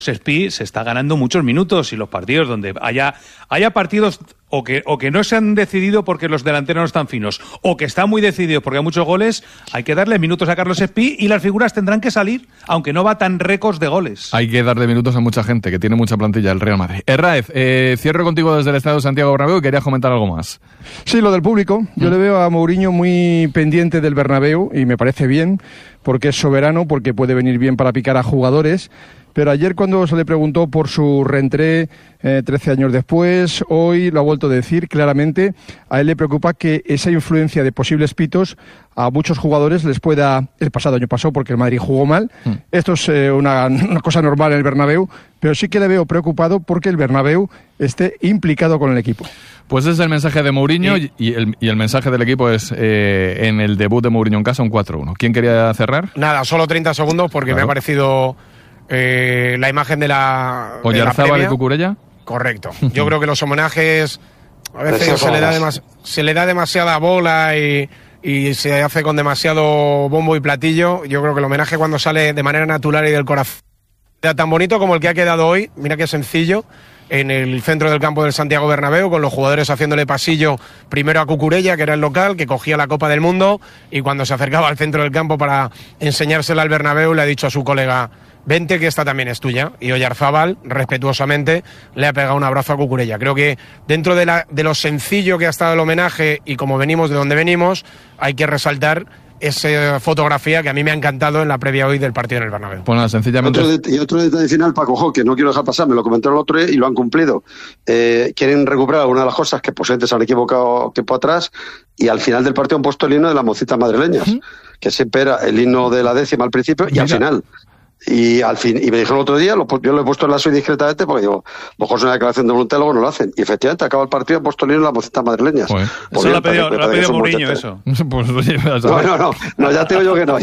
Spi se está ganando muchos minutos, y los partidos donde haya partidos o que no se han decidido porque los delanteros no están finos, o que están muy decididos porque hay muchos goles, hay que darle minutos a Carlos Spi y las figuras tendrán que salir, aunque no va tan récords de goles. Hay que darle minutos a mucha gente que tiene mucha plantilla el Real Madrid. Herráez, cierro contigo desde el Estadio Santiago Bernabéu y querías comentar algo más. Sí, lo del público. Yo le veo a Mourinho muy pendiente del Bernabéu y me parece bien, porque es soberano, porque puede venir bien para picar a jugadores. Pero ayer, cuando se le preguntó por su reentré 13 años después, hoy lo ha vuelto a decir claramente, a él le preocupa que esa influencia de posibles pitos a muchos jugadores les pueda... El pasado año pasó porque el Madrid jugó mal. Esto es una cosa normal en el Bernabéu, pero sí que le veo preocupado porque el Bernabéu esté implicado con el equipo. Pues ese es el mensaje de Mourinho y el mensaje del equipo es en el debut de Mourinho en casa un 4-1. ¿Quién quería cerrar? Nada, solo 30 segundos porque me ha parecido... la imagen de la Oyarzábal y Cucurella. Correcto. Yo creo que los homenajes a veces se le da demasiada bola y se hace con demasiado bombo y platillo. Yo creo que el homenaje, cuando sale de manera natural y del corazón, queda tan bonito como el que ha quedado hoy. Mira qué sencillo, en el centro del campo del Santiago Bernabéu, con los jugadores haciéndole pasillo primero a Cucurella, que era el local, que cogía la Copa del Mundo, y cuando se acercaba al centro del campo para enseñársela al Bernabéu, le ha dicho a su colega: vente, que esta también es tuya. Y Oyarzábal, respetuosamente, le ha pegado un abrazo a Cucurella. Creo que dentro de lo sencillo que ha estado el homenaje, y como venimos de donde venimos, hay que resaltar esa fotografía que a mí me ha encantado en la previa hoy del partido en el Bernabéu. Pues nada, sencillamente... Otro detalle final, Paco Jo, que no quiero dejar pasar, me lo comentó el otro día y lo han cumplido. Quieren recuperar algunas de las cosas que posiblemente se han equivocado tiempo atrás, y al final del partido han puesto el himno de las mocitas madrileñas, que siempre era el himno de la 10ª al principio y al final. Y al fin, y me dijeron el otro día, yo lo he puesto en la suite discretamente porque digo, mejor es una declaración de voluntad, luego no lo hacen. Y efectivamente, acaba el partido, han puesto el hino de las mocitas madrileñas. Eso lo ha pedido Mourinho, eso. Pues, no, ya te digo yo que no,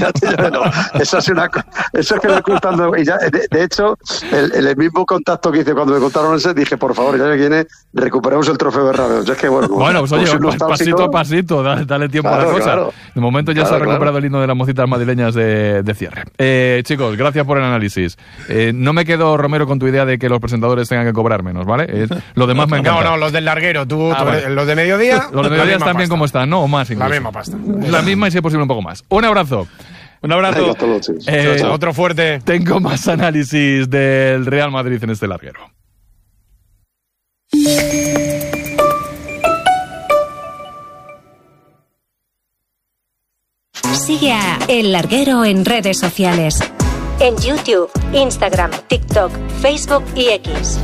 Eso es que me ocultando. Y ya, de hecho, el mismo contacto que hice cuando me contaron ese, dije, por favor, ya que viene, recuperemos el trofeo Bernabéu. Es que bueno, pues oye, pasito a pasito, dale tiempo a la cosa. Claro. De momento ya se ha recuperado el hino de las mocitas madrileñas de cierre. Chicos, gracias por el análisis. No me quedo, Romero, con tu idea de que los presentadores tengan que cobrar menos, ¿vale? Lo demás me encanta. No, los del larguero, vale. Los de mediodía. Los de mediodía están bien como están, ¿no? O más incluso. La misma pasta. La misma y, si es posible, un poco más. Un abrazo. Un abrazo. Otro fuerte. Tengo más análisis del Real Madrid en este larguero. Sigue a El Larguero en redes sociales. En YouTube, Instagram, TikTok, Facebook y X.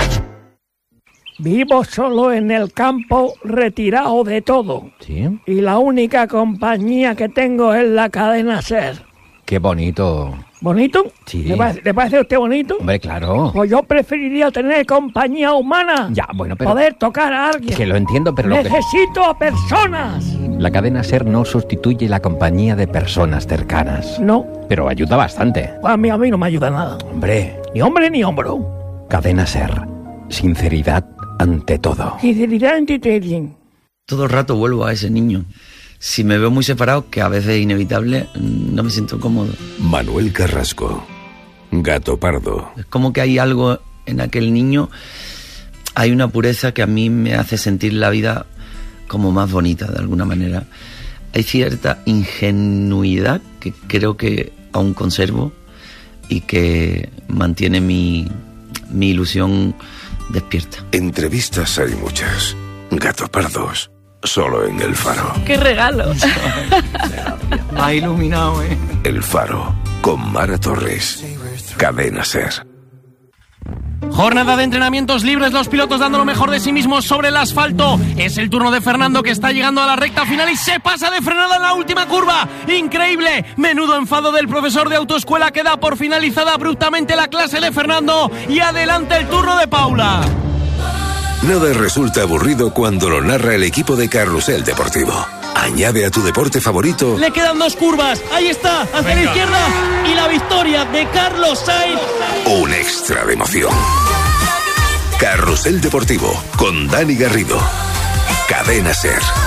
Vivo solo en el campo, retirado de todo. ¿Sí? Y la única compañía que tengo es la cadena SER. Qué bonito. ¿Bonito? Sí. ¿Le parece a usted bonito? Hombre, claro. Pues yo preferiría tener compañía humana. Ya, bueno, pero... Poder tocar a alguien. Que lo entiendo, pero... Necesito a personas. La cadena SER no sustituye la compañía de personas cercanas. No. Pero ayuda bastante. A mí no me ayuda nada. Hombre. Ni hombre ni hombro. Cadena SER. Sinceridad ante todo. Sinceridad ante todo. Todo el rato vuelvo a ese niño. Si me veo muy separado, que a veces es inevitable, no me siento cómodo. Manuel Carrasco, Gato Pardo. Es como que hay algo en aquel niño, hay una pureza que a mí me hace sentir la vida como más bonita, de alguna manera. Hay cierta ingenuidad que creo que aún conservo y que mantiene mi ilusión despierta. Entrevistas hay muchas. Gato Pardos. Solo en El Faro. ¡Qué regalo! Me ha iluminado, ¿eh? El Faro, con Mara Torres. Cadena SER. Jornada de entrenamientos libres, los pilotos dando lo mejor de sí mismos sobre el asfalto. Es el turno de Fernando, que está llegando a la recta final y se pasa de frenada en la última curva. ¡Increíble! Menudo enfado del profesor de autoescuela, que da por finalizada abruptamente la clase de Fernando. Y adelante el turno de Paula. Nada resulta aburrido cuando lo narra el equipo de Carrusel Deportivo. Añade a tu deporte favorito. Le quedan 2 curvas. Ahí está, hacia la izquierda. Y la victoria de Carlos Sainz. Un extra de emoción. Carrusel Deportivo con Dani Garrido. Cadena SER.